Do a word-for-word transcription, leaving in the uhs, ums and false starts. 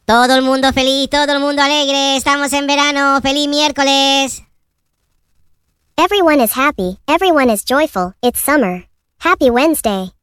Todo el mundo feliz, todo el mundo alegre. Estamos en verano. ¡Feliz miércoles! Everyone is happy. Everyone is joyful. It's summer. Happy Wednesday.